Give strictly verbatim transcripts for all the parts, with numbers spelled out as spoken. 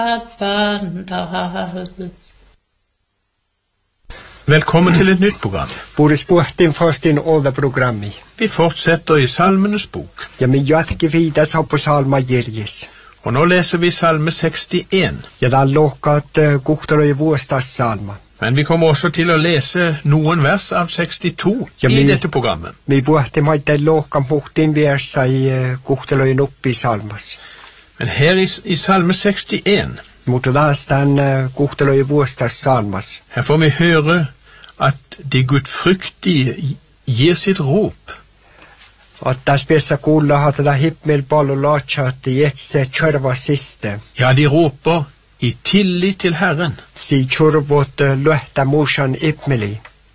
Velkommen til et nytt program. Boris puhuttiin fastin olda programmi. Vi fortsetter i Salmenes bok. Ja me jatki viidas på salmajirjes. Og nå leser vi Salme sekstien. Ja da lohkat uh, kuhtaloi vuostas salma. Men vi kommer også til å lese noen vers av sekstito ja, i mi, dette programmet. Vi puhuttiin maita lohkan puhuttiin versa i uh, kuhtaloi nuppi salmas. Men her i, i Salme sekstien, mutta taas tämän uh, kuhtaloi vuostas salmas. Her får vi høre at de gudfryktige gir sitt rop. At tässä piessä kuulla att tätä himmel paljon laatsaat jetse tjörva siste. Ja, de roper i tillit til Herren. Si tjörvot løhtä morsan himmeli.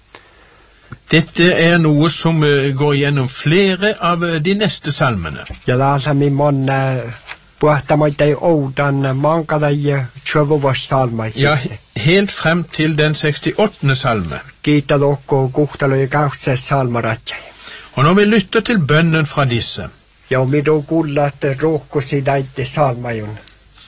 Dette er noe som uh, går gjennom flere av uh, de neste salmene. Ja täällä min mon uh, puhtamaita ei oudan mankada i tjörvovas salmaisiste. Ja, helt frem til den sekstiåttende salme. Kiita lokko kuhtaloi kautses salmaratjai. Og når vi lytter til bønnen fra disse, ja, vi da kuulla, at rohkosi daitte salmajun.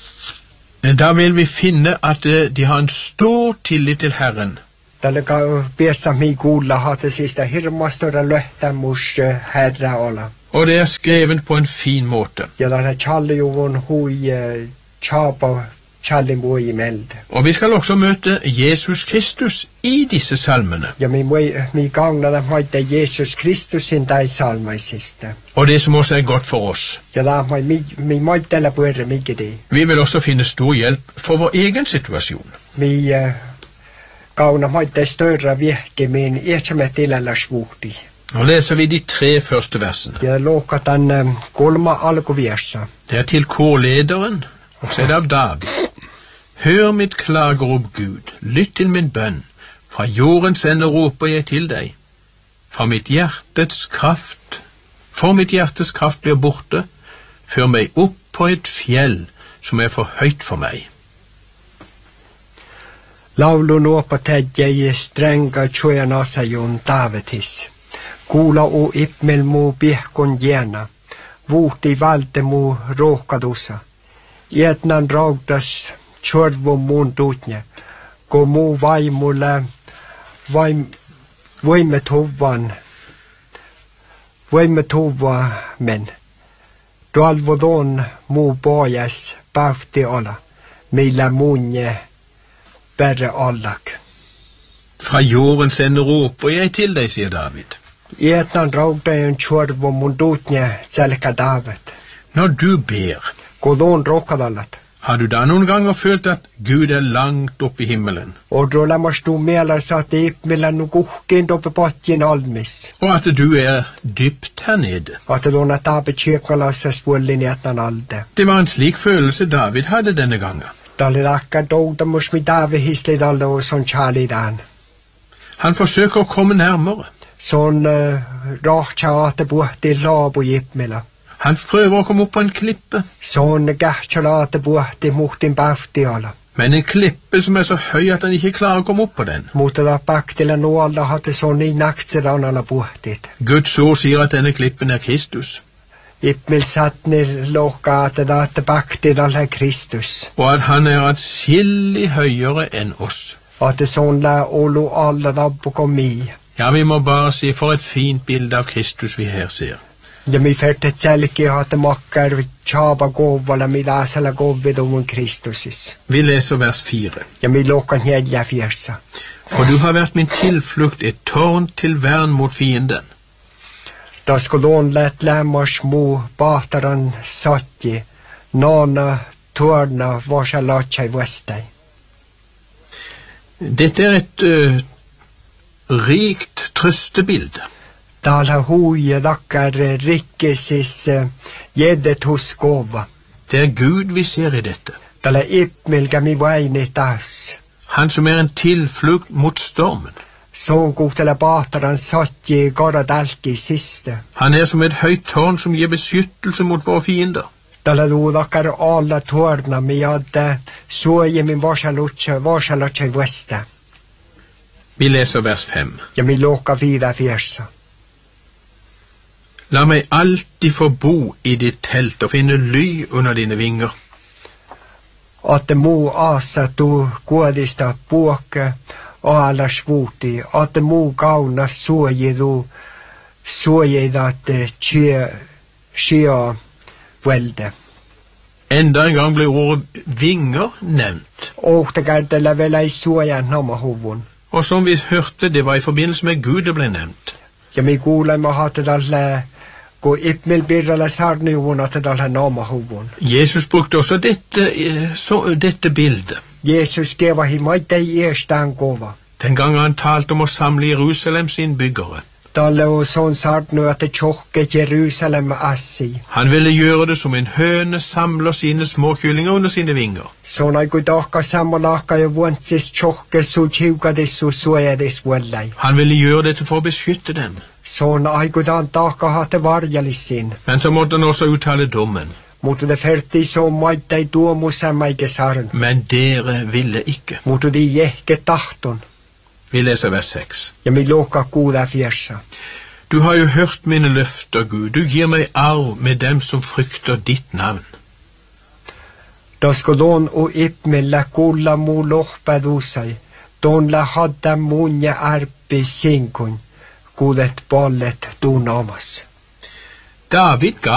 Da vil vi finne at de har en stor tillit til Herren. Tällä piessä mi kuulla, at det sista hirma større løhtämus herra olla. Og det er skrevet på en fin måte. Ja, det er tjallejuvun hui tjapa tjallimui melde. Og vi skal også møte Jesus Kristus i disse salmene. Ja, mi, mi gagna dem maite Jesus Kristus in dei salmaisiste. Og det som også er godt for oss. Ja, da mi, mi, mi maitella puerre mige det. Vi vil også finne stor hjelp for vår egen situasjon. Mi uh, gagna maite større virke min erkjemme tilella svuhti. Nå leser vi de tre første versene. Ja, lokat den um, kolma alkuversa. Det er til korlederen, og så er det av David. Hør mitt klagerop, Gud, lytt til min bønn. Fra jordens ende roper jeg til deg. Fra mitt hjertets kraft, for mitt hjertets kraft blir borte, før meg opp på et fjell som er for høyt for meg. Laulu nuopa tädjäi stränga tjojanasajun Davidis. Kuula u ippmel mu pihkon jäna. Vuhti valte mu rohkadusa. Ietnan raugtas tjorvu muun tuutne. Ko mu vaimulle vaim, voimme tuvan. Voimme tuva men. Tualvodon mu pojas pähti olla. Millä munje berre allak. Fra jordens ende roper jeg til deg, sier David. Ietnan raugtajan tjorvu mun tuutne selkä David. Når du ber, Kodon rohkadallat. har du da noen ganger følt at Gud er langt oppe i himmelen? Og då lämmas du mielessä, att ippmillä nu kuhkiin oppe potjin almis. Og at du er dypt her nede? Att du on tape tjekkalasses vuollin jätnan alde. Det var en slik følelse David hadde denne gangen. Tälle lakka doutamus mi David hisli dalle og son chalidan. Han forsøker å komme nærmere. Son uh, rohtsa ate puhti laabu ippmillä. Han prøver å komme opp på en klippe. Son kähtsalaate puhti muhtin pähti ala. Men en klippe som er så høy at han ikke klarer å komme opp på den. Mutta da paktilla nuolta hatte son niin naktsedan ala puhtit. Guds ord sier at denne klippen er Kristus. Ippmil satnir lohka ate da ate paktida ala Kristus. Og at han er atskillig høyere enn oss. At det sånn la olo alla dabbo kom i. Ja, vi må bare si for et fint bilde av Kristus vi her ser. Ja mi färtet selki hate makkar tjaba govvala mi lasala govidomun Kristusis. Vi leser vers fire. Ja mi lokan hedja fjersa. For du har vært min tilflukt, et tårn til vern mot fienden. Da skodon let lämmars mo bataran satji, nana tårna varsa latja i vestai. Dette er et uh, rikt trøstebilde. Täällä huije dakkar rikkesis jedet hos kova. Det er Gud vi ser i dette. Täällä ippmilkä mi vaini taas. Han som er en tilflukt mot stormen. Sån kuhtele paataran satji kara tälki siste. Han er som et høyt tårn som gir beskyttelse mot våre fiender. Täällä tuu dakkar alla tårna mi hadde suoje min varsalutse, varsalutse i vesta. Vi leser vers fem. Ja mi loka vida fjersa. La meg alltid få bo i ditt telt og finne ly under dine vinger. At muu aassa tuu kuodista puokke aala svuuti. At muu kaunas suojidu suojidatte tjö skia velde. Enda en gang ble ordet vinger nevnt. Åhtegärtellä vielä ei suojan namahuvun. Og som vi hørte, det var i forbindelse med Gud det ble nevnt. Ja me kuulemme haatadalle, kun ipmel birralla sarniuvun haatadalle namahuvun. Jesus brukte også dette, eh, så, dette bildet. Jesus gevahi maitei iestään kova. Den gang han talte om å samle Jerusalem sin byggere. Dalle on sån sarnu att det tjokke Jerusalem assi. Han ville gjøre det som en høne samler sine små kyllinger under sine vinger. Sån aiku tahka sammalahka ja vuontsis tjokke su tjiukadissu suojadis vuollai. Han ville gjøre dette for å beskytte dem. Sån aiku dan tahka hate varjalissin. Men så måtte han også uttale dommen. Mutta det ferti så maittai tuomusammaike sarn. Men dere ville ikke. Mutta de jehke tahton. Vi leser vers seks. Ja mi luokka kuuda fiersa. Du har jo hørt mine løfter, Gud. Du gir meg arv med dem som frykter ditt navn. Da skal don og ipmella kulla mu lohpadusai. Don la hadda munja arpi sinkun. Kuudet ballet du namas. David ga